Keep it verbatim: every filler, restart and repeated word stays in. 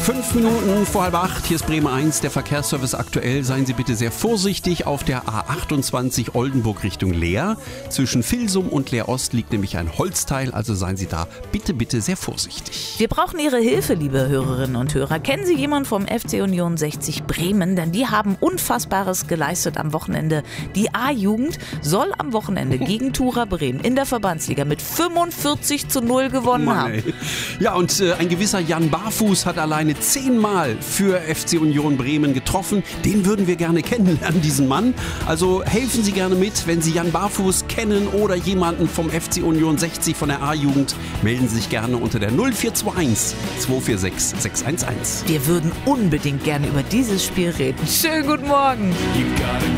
Fünf Minuten vor halb acht, hier ist Bremen eins, der Verkehrsservice aktuell. Seien Sie bitte sehr vorsichtig auf der A achtundzwanzig Oldenburg Richtung Leer. Zwischen Vilsum und Leer Ost liegt nämlich ein Holzteil, also seien Sie da bitte, bitte sehr vorsichtig. Wir brauchen Ihre Hilfe, liebe Hörerinnen und Hörer. Kennen Sie jemanden vom F C Union sechzig Bremen? Denn die haben Unfassbares geleistet am Wochenende. Die A-Jugend soll am Wochenende gegen Tura Bremen in der Verbandsliga mit fünfundvierzig zu null gewonnen Mann, haben. ey. Ja, und äh, ein gewisser Jan Barfuß hat alleine zehnmal für F C Union Bremen getroffen. Den würden wir gerne kennenlernen, diesen Mann. Also helfen Sie gerne mit, wenn Sie Jan Barfuß kennen oder jemanden vom F C Union sechzig von der A-Jugend. Melden Sie sich gerne unter der null vier zwei eins zwei vier sechs sechs eins eins. Wir würden unbedingt gerne über dieses Spiel reden. Schönen guten Morgen.